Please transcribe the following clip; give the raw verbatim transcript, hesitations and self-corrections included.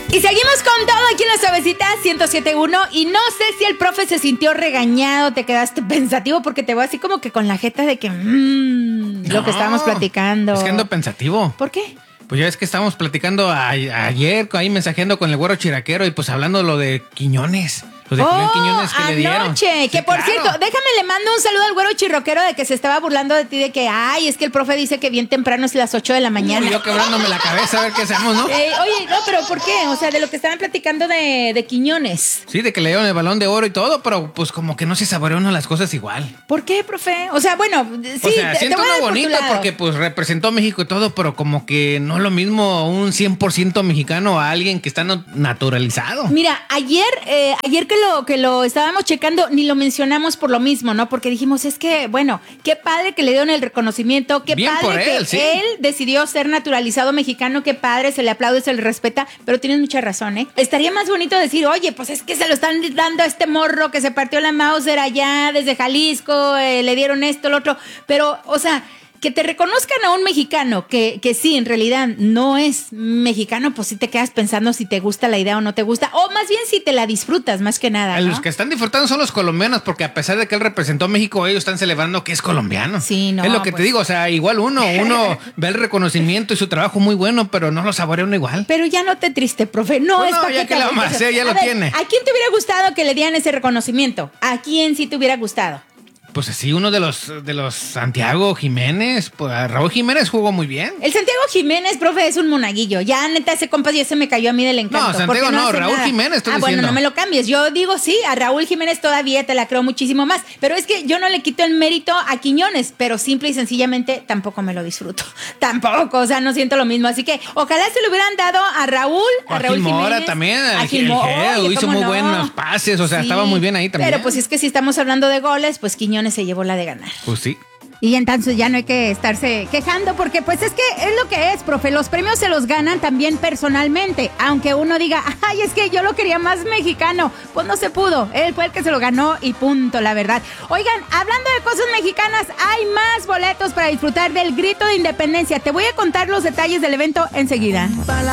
Y seguimos con todo aquí en la Suavecita ciento siete punto uno. Y no sé si el profe se sintió regañado, te quedaste pensativo, porque te veo así como que con la jeta de que mmm, no, lo que estábamos platicando. Es que ando pensativo. ¿Por qué? Pues ya es que estábamos platicando a, a, ayer, ahí mensajeando con el güero chiraquero y pues hablando lo de Quiñones. Los de oh, Quiñones que anoche, le dieron. Que sí, por claro. cierto, déjame le mando un saludo al güero chirroquero de que se estaba burlando de ti, de que, ay, es que el profe dice que bien temprano es las ocho de la mañana. Y yo quebrándome la cabeza a ver qué hacemos, ¿no? Eh, oye, no, pero ¿por qué? O sea, de lo que estaban platicando de, de Quiñones. Sí, de que le dieron el Balón de Oro y todo, pero pues como que no se saboreó uno las cosas igual. ¿Por qué, profe? O sea, bueno, sí, o sea, te, siento te voy a uno dar bonito por tu lado. porque pues representó a México y todo, pero como que no es lo mismo un cien por ciento mexicano a alguien que está no- naturalizado. Mira, ayer, eh, ayer que lo, que lo estábamos checando, ni lo mencionamos por lo mismo, ¿no? Porque dijimos, es que, bueno, qué padre que le dieron el reconocimiento, qué Bien padre por que él, sí. él decidió ser naturalizado mexicano, qué padre, se le aplaude, se le respeta, pero tienes mucha razón, ¿eh? Estaría más bonito decir, oye, pues es que se lo están dando a este morro que se partió la Mauser allá desde Jalisco, eh, le dieron esto, lo otro, pero, o sea... Que te reconozcan a un mexicano que, que sí, en realidad no es mexicano, pues sí te quedas pensando si te gusta la idea o no te gusta, o más bien si te la disfrutas, más que nada, ¿no? Los que están disfrutando son los colombianos, porque a pesar de que él representó a México, ellos están celebrando que es colombiano. Sí, no, es lo que pues. te digo, o sea, igual uno, uno ve el reconocimiento y su trabajo muy bueno, pero no lo saborea uno igual. Pero ya no te triste, profe, no Pues es no, para ya que que te la vamos a agüites. hacer, ya A lo ver, tiene. ¿a quién te hubiera gustado que le dieran ese reconocimiento? ¿A quién sí te hubiera gustado? Pues así, uno de los de los Santiago Jiménez, pues a Raúl Jiménez jugó muy bien. El Santiago Jiménez, profe, es un monaguillo. Ya, neta, ese compa ya se me cayó a mí del encanto. No, Santiago porque no, hace Raúl nada. Jiménez, estoy Ah, bueno, diciendo. no me lo cambies. Yo digo sí, a Raúl Jiménez todavía te la creo muchísimo más. Pero es que yo no le quito el mérito a Quiñones, pero simple y sencillamente tampoco me lo disfruto. Tampoco, o sea, no siento lo mismo. Así que ojalá se lo hubieran dado a Raúl, a, A Raúl Gil Mora Jiménez. también, a el- Gil el Mora, Geo oye, hizo ¿cómo muy no? buenos pases, o sea, estaba muy bien ahí también. Pero pues es que si estamos hablando de goles, pues Quiñones se llevó la de ganar. Pues sí. Y entonces ya no hay que estarse quejando porque pues es que es lo que es, profe. Los premios se los ganan también personalmente. Aunque uno diga, ay, es que yo lo quería más mexicano. Pues no se pudo. Él fue el que se lo ganó y punto, la verdad. Oigan, hablando de cosas mexicanas, hay más boletos para disfrutar del Grito de Independencia. Te voy a contar los detalles del evento enseguida.